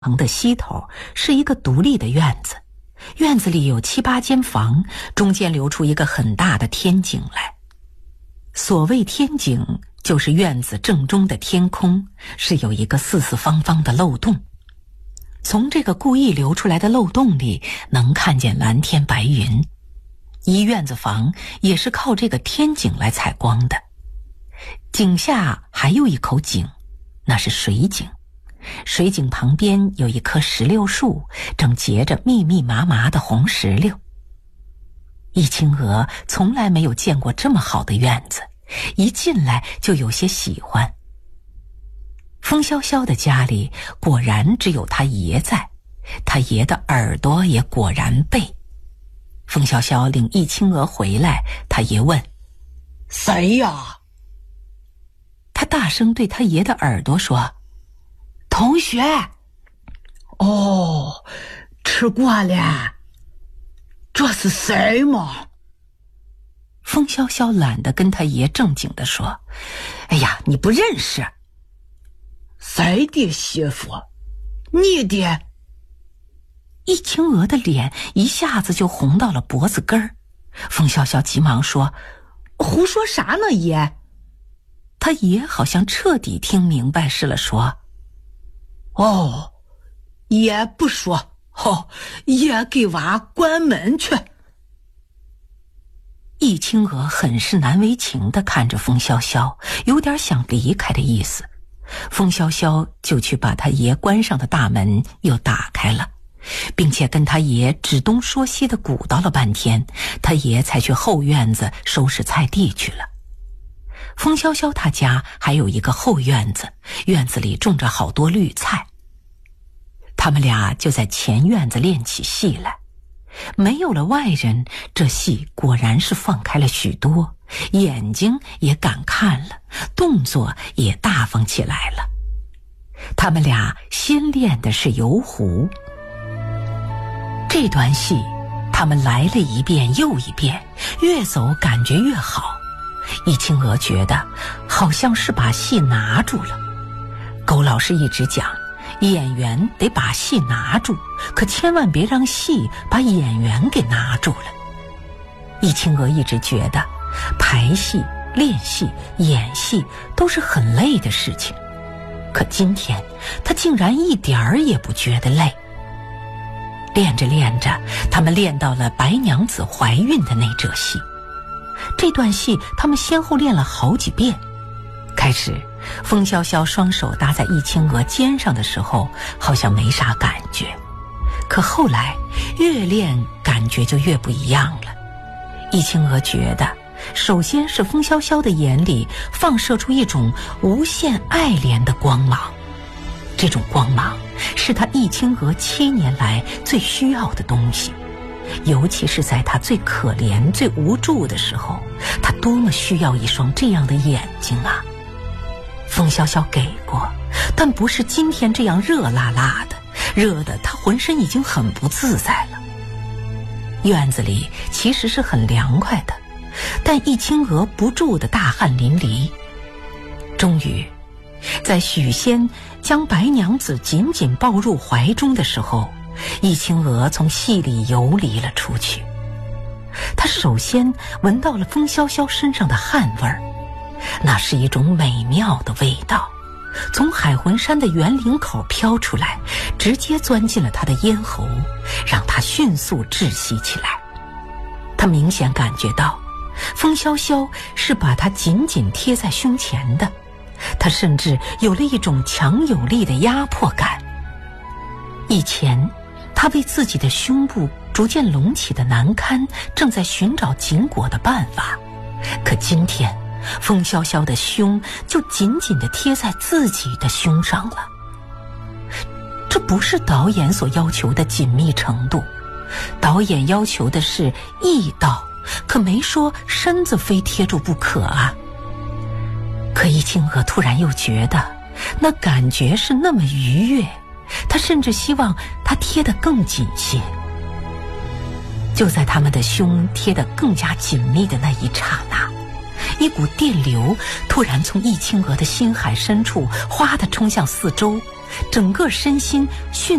旁的西头是一个独立的院子，院子里有7、8间房，中间留出一个很大的天井来。所谓天井，就是院子正中的天空是有一个四四方方的漏洞，从这个故意留出来的漏洞里能看见蓝天白云。一院子房也是靠这个天井来采光的。井下还有一口井，那是水井。水井旁边有一棵石榴树，正结着密密麻麻的红石榴。易清娥从来没有见过这么好的院子，一进来就有些喜欢。风萧萧的家里果然只有他爷在，他爷的耳朵也果然背。风萧萧领易清娥回来，他爷问： 谁呀？ 他大声对他爷的耳朵说：同学。 哦，吃过了。这是谁嘛？ 风萧萧懒得跟他爷正经地说：哎呀，你不认识。 谁的媳妇？你的？ 易清娥的脸一下子就红到了脖子根儿。风萧萧急忙说： 胡说啥呢爷？ 他爷好像彻底听明白似的说： 哦，爷不说，爷给娃关门去。 易清娥很是难为情地看着风萧萧，有点想离开的意思。风萧萧就去把他爷关上的大门又打开了，并且跟他爷指东说西的鼓捣了半天，他爷才去后院子收拾菜地去了。风萧萧他家还有一个后院子，院子里种着好多绿菜。他们俩就在前院子练起戏来，没有了外人，这戏果然是放开了许多，眼睛也敢看了，动作也大方起来了。他们俩先练的是游湖，这段戏他们来了一遍又一遍，越走感觉越好。易清娥觉得好像是把戏拿住了。苟老师一直讲，演员得把戏拿住，可千万别让戏把演员给拿住了。易清娥一直觉得排戏、练戏、演戏都是很累的事情，可今天她竟然一点儿也不觉得累。练着练着，他们练到了白娘子怀孕的那折戏。这段戏他们先后练了好几遍。开始风萧萧双手搭在易清娥肩上的时候好像没啥感觉，可后来越练感觉就越不一样了。易清娥觉得首先是风萧萧的眼里放射出一种无限爱怜的光芒，这种光芒是他易清娥7年来最需要的东西，尤其是在他最可怜最无助的时候，他多么需要一双这样的眼睛啊。风萧萧给过，但不是今天这样热辣辣的，热得他浑身已经很不自在了。院子里其实是很凉快的，但易清娥不住的大汗淋漓。终于在许仙将白娘子紧紧抱入怀中的时候，易清娥从戏里游离了出去。她首先闻到了风萧萧身上的汗味儿，那是一种美妙的味道，从海魂山的园林口飘出来，直接钻进了她的咽喉，让她迅速窒息起来。她明显感觉到风萧萧是把她紧紧贴在胸前的，她甚至有了一种强有力的压迫感。以前他为自己的胸部逐渐隆起的难堪正在寻找紧裹的办法，可今天风萧萧的胸就紧紧地贴在自己的胸上了。这不是导演所要求的紧密程度，导演要求的是意道，可没说身子非贴住不可啊。可易清娥突然又觉得那感觉是那么愉悦，他甚至希望他贴得更紧些。就在他们的胸贴得更加紧密的那一刹那，一股电流突然从易清娥的心海深处哗地冲向四周， 整个身心迅